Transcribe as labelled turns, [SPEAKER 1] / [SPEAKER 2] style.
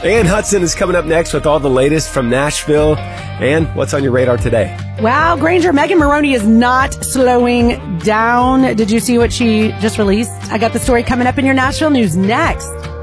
[SPEAKER 1] Ann Hudson is coming up next with all the latest from Nashville. And what's on your radar today?
[SPEAKER 2] Wow, Granger, Megan Moroney is not slowing down. Did you see what she just released? I got the story coming up in your Nashville news next.